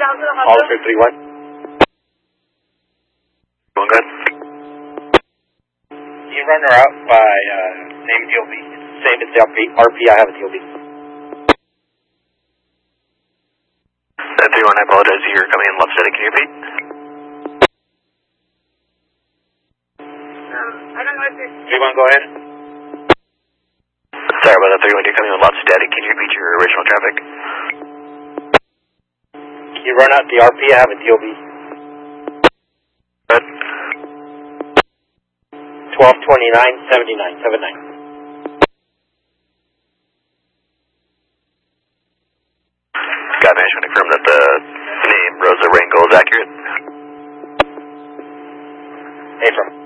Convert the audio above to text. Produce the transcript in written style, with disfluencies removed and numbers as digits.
Officer 3-1. Going good. You run her out by same DOB. Same as the RP, I have a DOB. That 3-1, I apologize, you're coming in left steady, can you repeat? I don't know if it's... 3-1, go ahead. Sorry about that, 3-1, you're coming in left steady, can you repeat your original traffic? Can you run out the RP, I have a DOB. Good. 1229, 79. Sky Management confirmed that the name Rosa Rangel is accurate. Affirm.